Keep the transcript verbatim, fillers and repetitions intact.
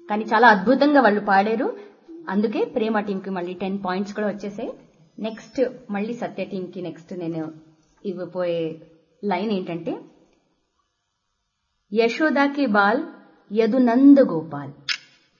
కానీ చాలా అద్భుతంగా వాళ్ళు పాడారు. అందుకే ప్రేమ టీంకి మళ్ళీ టెన్ పాయింట్స్ కూడా వచ్చేసాయి. నెక్స్ట్ మళ్ళీ సత్య టీంకి నెక్స్ట్ నేను ఇవ్వబోయే లైన్ ఏంటంటే, యశోదాకి బాల్ యదునంద గోపాల్.